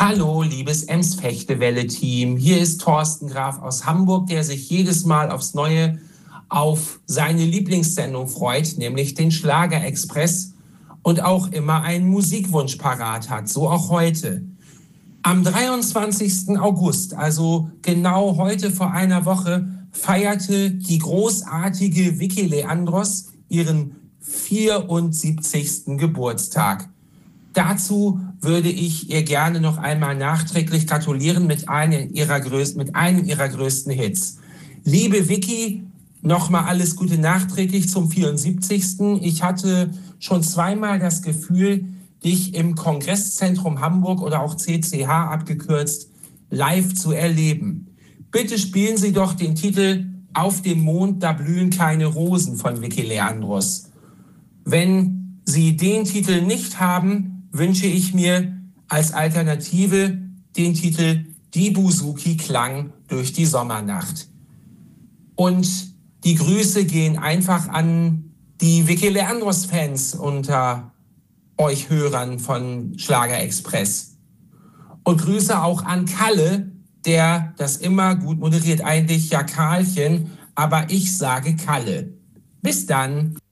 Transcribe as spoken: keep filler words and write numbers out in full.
Hallo, liebes Ems-Fechtewelle-Team. Hier ist Thorsten Graf aus Hamburg, der sich jedes Mal aufs Neue auf seine Lieblingssendung freut, nämlich den Schlagerexpress, und auch immer einen Musikwunsch parat hat, so auch heute. Am dreiundzwanzigsten August, also genau heute vor einer Woche, feierte die großartige Vicky Leandros ihren vierundsiebzigsten Geburtstag. Dazu würde ich ihr gerne noch einmal nachträglich gratulieren mit einem ihrer größten, mit einem ihrer größten Hits. Liebe Vicky, nochmal alles Gute nachträglich zum vierundsiebzigsten Ich hatte schon zweimal das Gefühl, dich im Kongresszentrum Hamburg oder auch C C H abgekürzt live zu erleben. Bitte spielen Sie doch den Titel Auf dem Mond, da blühen keine Rosen von Vicky Leandros. Wenn Sie den Titel nicht haben, wünsche ich mir als Alternative den Titel Die Buzuki klang durch die Sommernacht. Und die Grüße gehen einfach an die Vicky Leandros-Fans unter euch Hörern von Schlagerexpress. Und Grüße auch an Kalle, der das immer gut moderiert. Eigentlich ja Karlchen, aber ich sage Kalle. Bis dann.